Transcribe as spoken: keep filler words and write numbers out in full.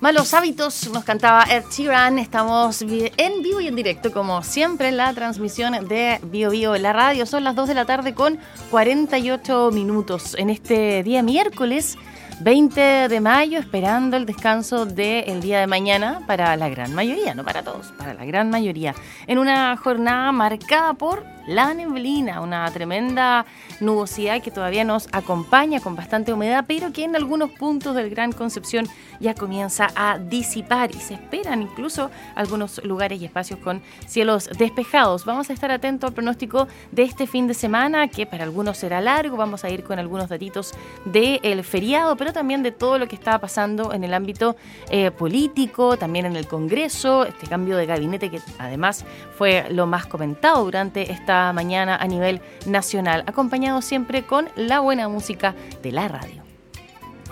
Malos hábitos, nos cantaba Ed Sheeran. Estamos en vivo y en directo, como siempre, en la transmisión de Bio Bio en la radio. Son las dos de la tarde con cuarenta y ocho minutos en este día miércoles veinte de mayo, esperando el descanso del día de mañana para la gran mayoría, no para todos, para la gran mayoría, en una jornada marcada por la neblina, una tremenda nubosidad que todavía nos acompaña con bastante humedad, pero que en algunos puntos del Gran Concepción ya comienza a disipar y se esperan incluso algunos lugares y espacios con cielos despejados. Vamos a estar atentos al pronóstico de este fin de semana, que para algunos será largo. Vamos a ir con algunos datitos del feriado, pero también de todo lo que está pasando en el ámbito eh, político, también en el Congreso, este cambio de gabinete que además fue lo más comentado durante esta mañana a nivel nacional, acompañado siempre con la buena música de la radio.